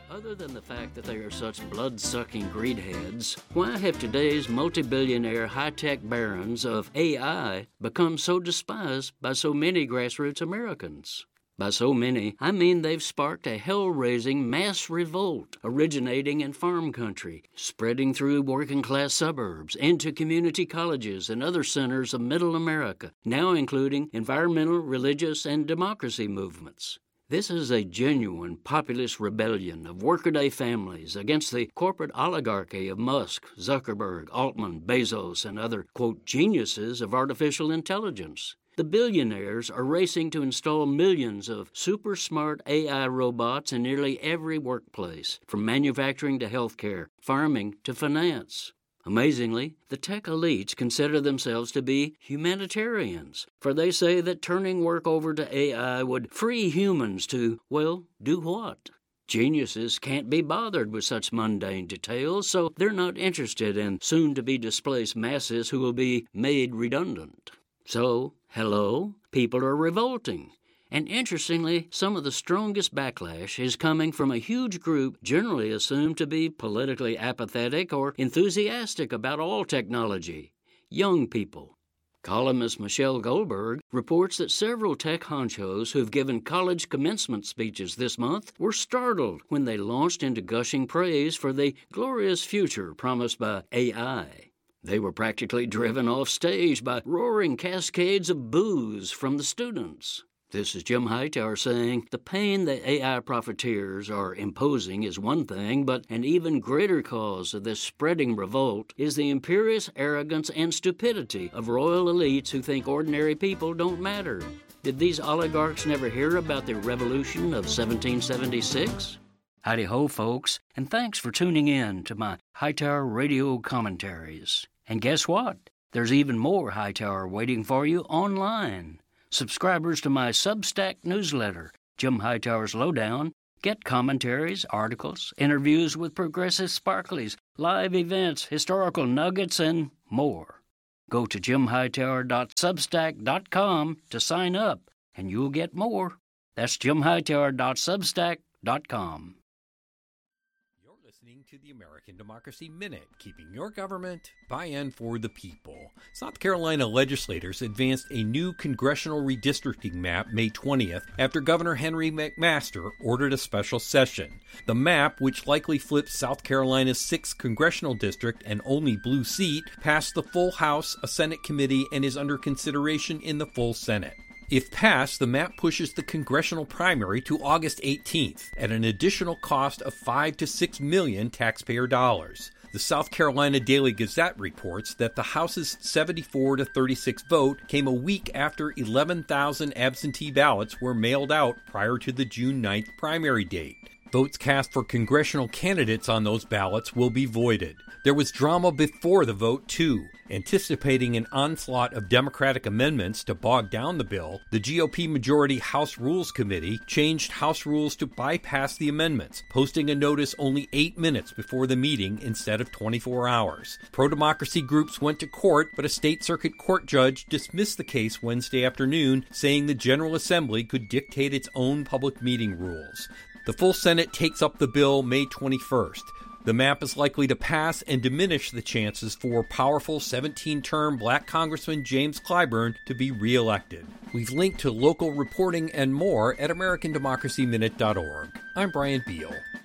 Other than the fact that they are such blood-sucking greedheads, why have today's multi-billionaire high-tech barons of AI become so despised by so many grassroots Americans? By so many, I mean they've sparked a hell-raising mass revolt originating in farm country, spreading through working-class suburbs, into community colleges and other centers of middle America, now including environmental, religious, and democracy movements. This is a genuine populist rebellion of workaday families against the corporate oligarchy of Musk, Zuckerberg, Altman, Bezos, and other, quote, geniuses of artificial intelligence. The billionaires are racing to install millions of super smart AI robots in nearly every workplace, from manufacturing to healthcare, farming to finance. Amazingly, the tech elites consider themselves to be humanitarians, for they say that turning work over to AI would free humans to, well, do what? Geniuses can't be bothered with such mundane details, so they're not interested in soon-to-be-displaced masses who will be made redundant. So, hello, people are revolting. And interestingly, some of the strongest backlash is coming from a huge group generally assumed to be politically apathetic or enthusiastic about all technology: young people. Columnist Michelle Goldberg reports that several tech honchos who've given college commencement speeches this month were startled when they launched into gushing praise for the glorious future promised by AI. They were practically driven off stage by roaring cascades of boos from the students. This is Jim Hightower saying the pain the AI profiteers are imposing is one thing, but an even greater cause of this spreading revolt is the imperious arrogance and stupidity of royal elites who think ordinary people don't matter. Did these oligarchs never hear about the revolution of 1776? Howdy-ho, folks, and thanks for tuning in to my Hightower Radio commentaries. And guess what? There's even more Hightower waiting for you online. Subscribers to my Substack newsletter, Jim Hightower's Lowdown, get commentaries, articles, interviews with progressive sparklies, live events, historical nuggets, and more. Go to jimhightower.substack.com to sign up, and you'll get more. That's jimhightower.substack.com. Listening to the American Democracy Minute, keeping your government by and for the people. South Carolina legislators advanced a new congressional redistricting map May 20th after Governor Henry McMaster ordered a special session. The map, which likely flips South Carolina's 6th congressional district and only blue seat, passed the full House, a Senate committee, and is under consideration in the full Senate. If passed, the map pushes the congressional primary to August 18th at an additional cost of $5 to $6 million taxpayer dollars. The South Carolina Daily Gazette reports that the House's 74 to 36 vote came a week after 11,000 absentee ballots were mailed out prior to the June 9th primary date. Votes cast for congressional candidates on those ballots will be voided. There was drama before the vote, too. Anticipating an onslaught of Democratic amendments to bog down the bill, the GOP majority House Rules Committee changed House rules to bypass the amendments, posting a notice only 8 minutes before the meeting instead of 24 hours. Pro-democracy groups went to court, but a state circuit court judge dismissed the case Wednesday afternoon, saying the General Assembly could dictate its own public meeting rules. The full Senate takes up the bill May 21st. The map is likely to pass and diminish the chances for powerful 17-term Black Congressman James Clyburn to be reelected. We've linked to local reporting and more at AmericanDemocracyMinute.org. I'm Brian Beal.